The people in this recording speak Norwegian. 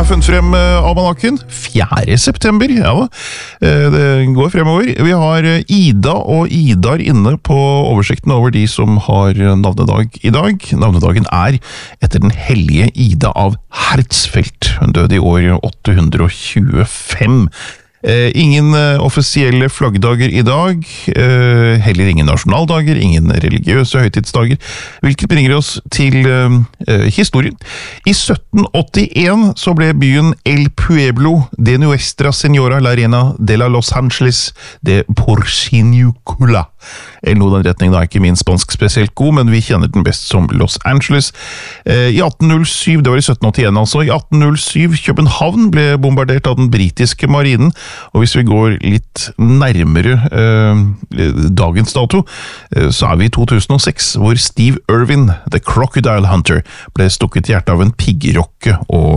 funnet frem almanakken. 4. september, ja da. Det går fremover. Vi har Ida og Idar inne på oversikten over de som har navnedag i dag. Navnedagen etter den hellige Ida av Herzfeld. Hun døde i år 825. Ingen offisielle flaggdager i dag, heller ingen nasjonaldager, ingen religiøse høytidsdager, hvilket bringer oss til historien. I 1781 så ble byen El Pueblo de Nuestra Señora la Reina de la Los Angeles de Porciúncula. Eller noe den retningen, da ikke min spansk spesielt god, men vi kjenner den best som Los Angeles. I 1807, det var i 1781 altså, i 1807 København ble bombardert av den britiske marinen, og hvis vi går litt nærmere dagens dato, så vi i 2006, hvor Steve Irwin, The Crocodile Hunter, ble stukket i hjertet av en piggrokke og